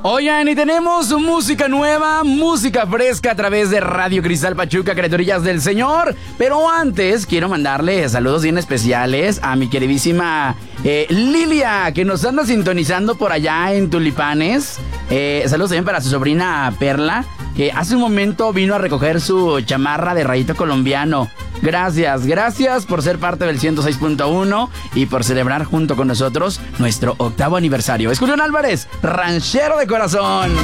Oigan, y tenemos música nueva, música fresca a través de Radio Cristal Pachuca, criaturillas del Señor. Pero antes quiero mandarle saludos bien especiales a mi queridísima Lilia, que nos anda sintonizando por allá en Tulipanes. Saludos también para su sobrina Perla, que hace un momento vino a recoger su chamarra de rayito colombiano. Gracias por ser parte del 106.1 y por celebrar junto con nosotros nuestro 8º aniversario. Es Julián Álvarez, ranchero de corazón.